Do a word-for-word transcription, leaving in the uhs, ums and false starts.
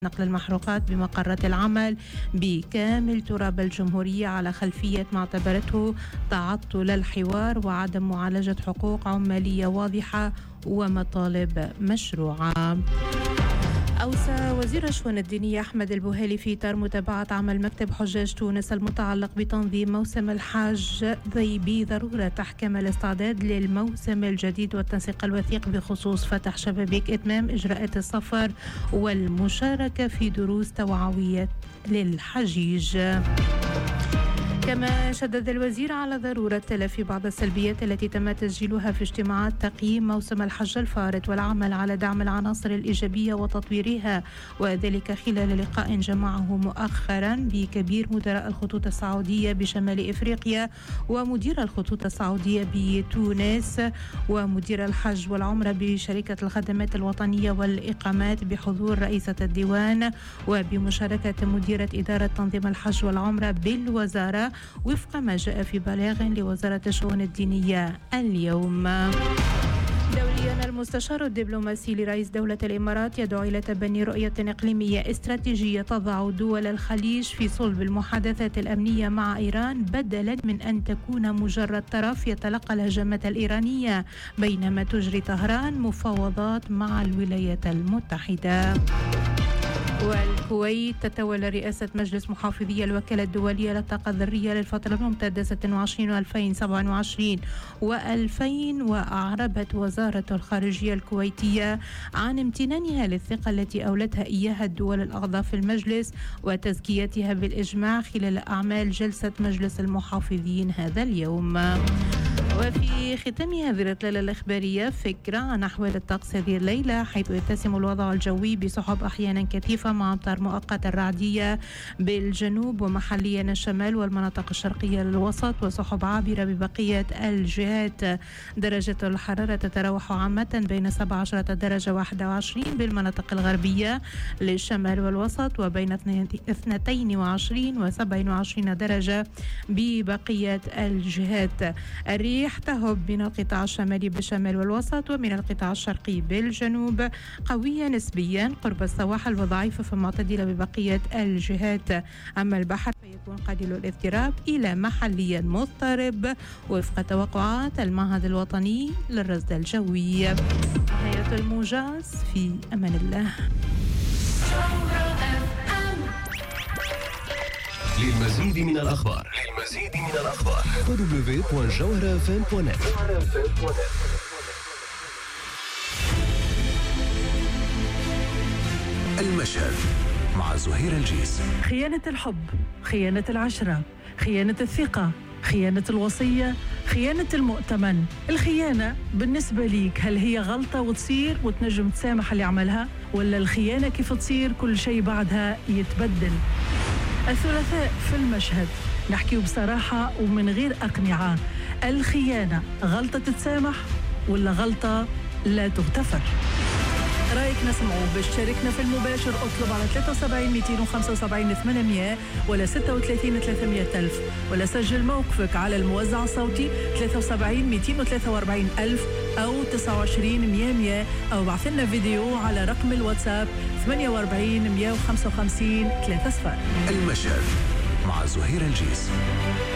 نقل المحروقات بمقرة العمل بكامل تراب الجمهورية على خلفية ما اعتبرته تعطل الحوار وعدم معالجة حقوق عمالية واضحة ومطالب مشروعة. أوصى وزير الشؤون الدينية أحمد البوهيلي في إطار متابعة عمل مكتب حجاج تونس المتعلق بتنظيم موسم الحج بضرورة تحكيم الاستعداد للموسم الجديد والتنسيق الوثيق بخصوص فتح شبابيك إتمام إجراءات السفر والمشاركة في دروس توعوية للحجيج. كما شدد الوزير على ضرورة تلافي بعض السلبيات التي تم تسجيلها في اجتماعات تقييم موسم الحج الفارط والعمل على دعم العناصر الإيجابية وتطويرها، وذلك خلال لقاء جمعه مؤخرا بكبير مدراء الخطوط السعودية بشمال إفريقيا ومدير الخطوط السعودية بتونس ومدير الحج والعمرة بشركة الخدمات الوطنية والإقامات بحضور رئيسة الديوان وبمشاركة مديرة إدارة تنظيم الحج والعمرة بالوزارة وفق ما جاء في بلاغ لوزارة الشؤون الدينية اليوم. دوليا، المستشار الدبلوماسي لرئيس دولة الإمارات يدعو إلى تبني رؤية إقليمية استراتيجية تضع دول الخليج في صلب المحادثات الأمنية مع إيران بدلا من أن تكون مجرد طرف يتلقى الهجمات الإيرانية، بينما تجري طهران مفاوضات مع الولايات المتحدة. والكويت تتولى رئاسة مجلس محافظي الوكالة الدولية للطاقة الذرية للفترة الممتدة ستة وعشرين وألفين وسبعة وعشرين وألفين، وأعربت وزارة الخارجية الكويتية عن امتنانها للثقة التي أولتها إياها الدول الأعضاء في المجلس وتزكيتها بالإجماع خلال أعمال جلسة مجلس المحافظين هذا اليوم. وفي ختام هذه الإطلالة الإخبارية فكرة عن أحوال الطقس هذه الليلة، حيث يتسم الوضع الجوي بسحب أحيانا كثيفة مع أمطار مؤقتة رعدية بالجنوب ومحليا الشمال والمناطق الشرقية للوسط، وسحب عابرة ببقية الجهات. درجة الحرارة تتراوح عامة بين سبعة عشر درجة واحد وعشرين بالمناطق الغربية للشمال والوسط، وبين اثنتين وعشرين وسبعة وعشرين درجة ببقية الجهات. الريح تهب من القطاع الشمالي بالشمال والوسط ومن القطاع الشرقي بالجنوب، قوية نسبيا قرب السواحل وضعيفة فمعتدلة ببقية الجهات. أما البحر فيكون قليل الاضطراب إلى محليا مضطرب وفق توقعات المعهد الوطني للرصد الجوي. نهاية الموجز، في أمان الله. للمزيد من الأخبار للمزيد من الأخبار دبليو دبليو دبليو دوت جوهرة إف إم دوت نت. المشهد مع زهير الجيس. خيانة الحب، خيانة العشرة، خيانة الثقة، خيانة الوصية، خيانة المؤتمن. الخيانة بالنسبة ليك هل هي غلطة وتصير وتنجم تسامح اللي عملها، ولا الخيانة كيف تصير كل شيء بعدها يتبدل؟ الثلاثاء في المشهد نحكي بصراحة ومن غير أقنعة، الخيانة غلطة تتسامح ولا غلطة لا تغتفر؟ رأيك نسمعه. باش تشاركنا في المباشر اطلب على ثلاثة وسبعين مئتين وخمسة وسبعين ثمانمئة ولا ستة وثلاثين ثلاثمئة ألف، ولا سجل موقفك على الموزع الصوتي ثلاثة وسبعين مئتين وثلاثة وأربعين ألف أو تسعة وعشرين مئة مئة، أو بعث لنا فيديو على رقم الواتساب ثمانية وأربعين مئة وخمسة وخمسين ثلاثة صفر. المشهد مع زهير الجيس.